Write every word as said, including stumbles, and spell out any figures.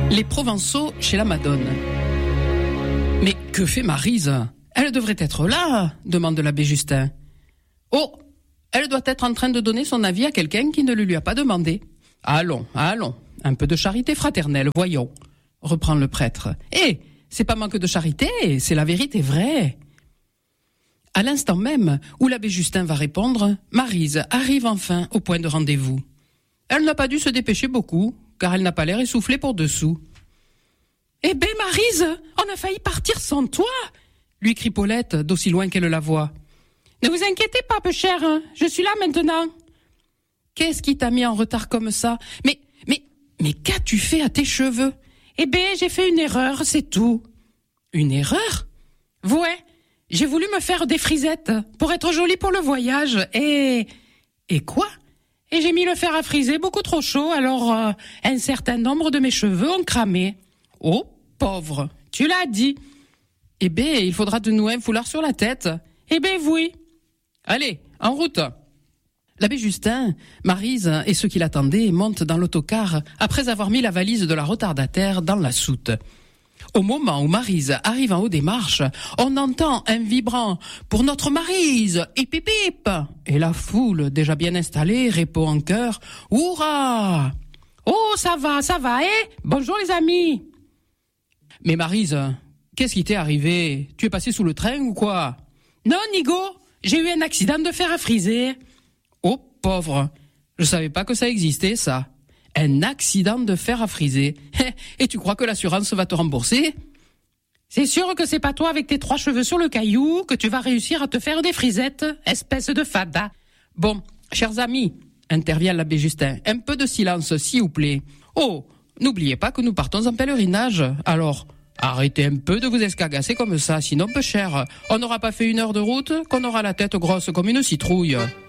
Les Provençaux chez la Madone. Mais que fait Maryse ? Elle devrait être là, demande l'abbé Justin. Oh, elle doit être en train de donner son avis à quelqu'un qui ne le lui a pas demandé. Allons, allons, un peu de charité fraternelle, voyons, reprend le prêtre. Eh, c'est pas manque de charité, c'est la vérité vraie. À l'instant même où l'abbé Justin va répondre, Maryse arrive enfin au point de rendez-vous. Elle n'a pas dû se dépêcher beaucoup, car elle n'a pas l'air essoufflée pour dessous. « Eh ben, Maryse, on a failli partir sans toi !» lui crie Paulette, d'aussi loin qu'elle la voit. « Ne vous inquiétez pas, peu chère, je suis là maintenant. »« Qu'est-ce qui t'a mis en retard comme ça ? Mais, mais, mais qu'as-tu fait à tes cheveux ? » ?»« Eh ben, j'ai fait une erreur, c'est tout. »« Une erreur ? » ?»« Ouais, j'ai voulu me faire des frisettes pour être jolie pour le voyage, et... »« Et quoi ? » Et j'ai mis le fer à friser beaucoup trop chaud, alors euh, un certain nombre de mes cheveux ont cramé. Oh, pauvre, tu l'as dit. Eh bien, il faudra de nouer un foulard sur la tête. Eh bien, oui. Allez, en route. L'abbé Justin, Maryse et ceux qui l'attendaient montent dans l'autocar après avoir mis la valise de la retardataire dans la soute. Au moment où Maryse arrive en haut des marches, on entend un vibrant « Pour notre Maryse, hip hip hip !» Et la foule, déjà bien installée, répond en chœur « Hourra !»« Oh, ça va, ça va, eh ? Bonjour les amis !»« Mais Maryse, qu'est-ce qui t'est arrivé ? Tu es passé sous le train ou quoi ? » ?»« Non, Nigo, j'ai eu un accident de fer à friser. »« Oh, pauvre, je savais pas que ça existait, ça. » Un accident de fer à friser. Et tu crois que l'assurance va te rembourser ? C'est sûr que c'est pas toi avec tes trois cheveux sur le caillou que tu vas réussir à te faire des frisettes, espèce de fada. Bon, chers amis, intervient l'abbé Justin, un peu de silence, s'il vous plaît. Oh, n'oubliez pas que nous partons en pèlerinage. Alors, arrêtez un peu de vous escagasser comme ça, sinon peu cher. On n'aura pas fait une heure de route qu'on aura la tête grosse comme une citrouille.